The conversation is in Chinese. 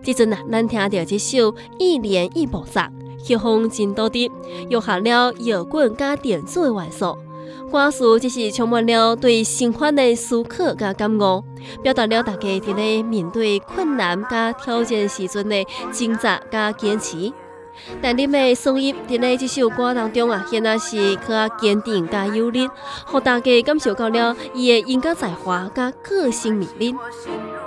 即阵啊，咱听到这首《一年一菩萨》，曲风真独特，融合了摇滚加电子的元素。歌词只是充满了对生活的思考加感悟，表达了大家伫咧面对困难加挑战时阵的挣扎加坚持。但你的声音伫咧这首歌当中啊，显然是较坚定加有力，互大家感受到了伊的音乐才华加个性魅力。